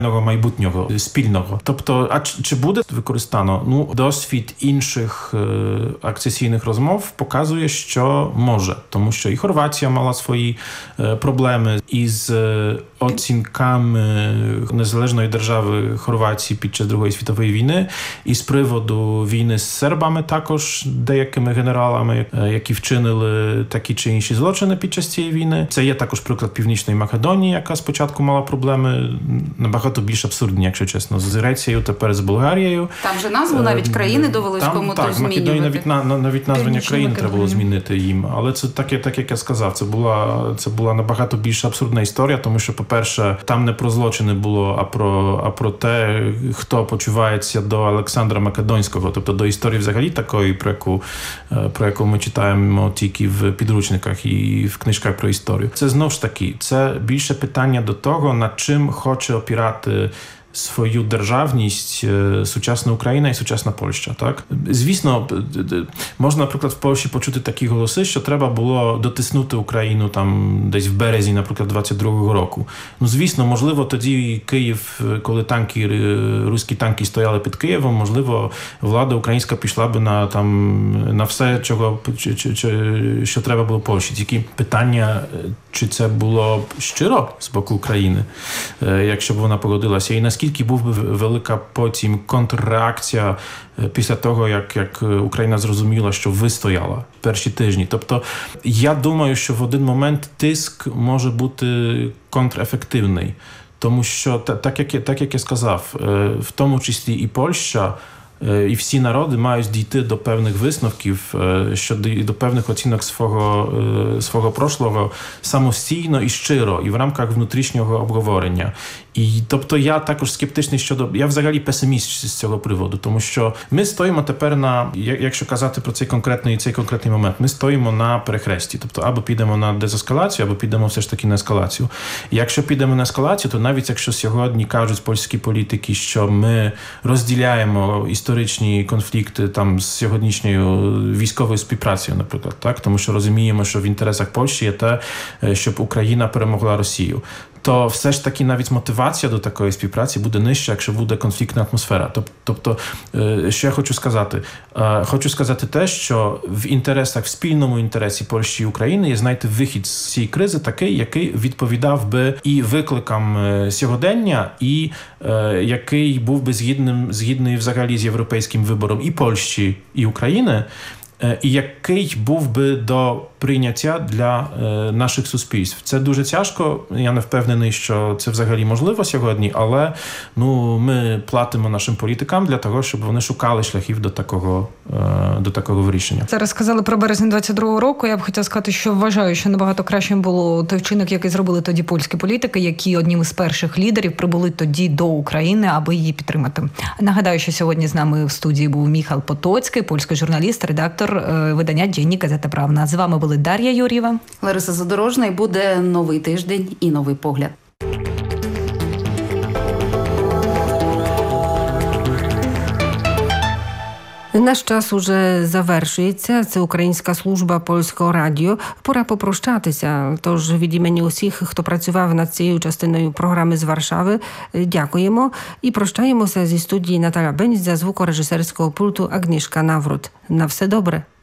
майбутнього спільного. Тобто, а чи буде використано? Досвід інших акцесійних розмов показує, що може. Тому що і Хорватія мала свої проблеми із оцінками незалежної держави Хорватії під час Другої світової війни, і з приводу війни з сербами також деякими генералами, які вчинили такі чи інші злочини під час цієї війни. Це є також приклад Північної Македонії, яка спочатку мала проблеми набагато більш абсурдні, якщо чесно, з Грецією, тепер з Болгарією. Там же назву навіть країни довелось кому-то змінювати. Македонії навіть названня країн треба було змінити їм. Але це так як я сказав, це була набагато більш абсурдна історія, тому що, по-перше, там не про злочини було, а про те, хто почувається до Олександра Македонського, тобто до історії взагалі такої, про яку ми читаємо тільки в підручниках і в книжках про історію. Це знову ж таки, це більше питання до того, над чим хоче опирати свою державність сучасна Україна і сучасна Польща, так? Звісно, можна, наприклад, в Польщі почути такі голоси, що треба було дотиснути Україну там десь в березні, наприклад, 22-го року. Звісно, можливо, тоді Київ, коли руські танки стояли під Києвом, можливо, влада українська пішла би на все, що треба було Польщі. Тільки питання, чи це було щиро з боку України, якщо б вона погодилася, і наскільки був би велика потім контрреакція після того, як Україна зрозуміла, що вистояла перші тижні. Тобто, я думаю, що в один момент тиск може бути контрефективний, тому що, так як я сказав, в тому числі і Польща, і всі народи мають дійти до певних висновків, до певних оцінок свого прошлого самостійно і щиро, і в рамках внутрішнього обговорення. І, тобто, я також скептичний я взагалі песиміст з цього приводу, тому що ми стоїмо тепер якщо казати про цей конкретний момент, ми стоїмо на перехресті. Тобто, або підемо на дезескалацію, або підемо все ж таки на ескалацію. І якщо підемо на ескалацію, то навіть якщо сьогодні кажуть польські політики, що ми розділяємо історичні конфлікти там з сьогоднішньою військовою співпрацею, наприклад, так? Тому що розуміємо, що в інтересах Польщі є те, щоб Україна перемогла Росію, то все ж таки навіть мотивація до такої співпраці буде нижча, якщо буде конфліктна атмосфера. Тобто, що я хочу сказати? Хочу сказати те, що в спільному інтересі Польщі і України є знайти вихід з цієї кризи такий, який відповідав би і викликам сьогодення, і який був би згідний взагалі з європейським вибором і Польщі, і України, і який був би до прийняття для наших суспільств. Це дуже тяжко, я не впевнений, що це взагалі можливо сьогодні, але ми платимо нашим політикам для того, щоб вони шукали шляхів до такого вирішення. Зараз сказали про березень 22-го року. Я б хотіла сказати, що вважаю, що набагато кращим було той вчинок, який зробили тоді польські політики, які одним із перших лідерів прибули тоді до України, аби її підтримати. Нагадаю, що сьогодні з нами в студії був Міхал Потоцький, польський журналіст, редактор видання «Dziennik Gazeta Prawna». З вами були Дар'я Юр'єва, Лариса Задорожна, і буде новий тиждень і новий погляд. Наш час уже завершується. Це Українська служба Польського радіо. Пора попрощатися. Тож від імені усіх, хто працював над цією частиною програми з Варшави, дякуємо. І прощаємося зі студії Наталя Бенць, за звукорежисерського пульту Агнішка Наврут. На все добре.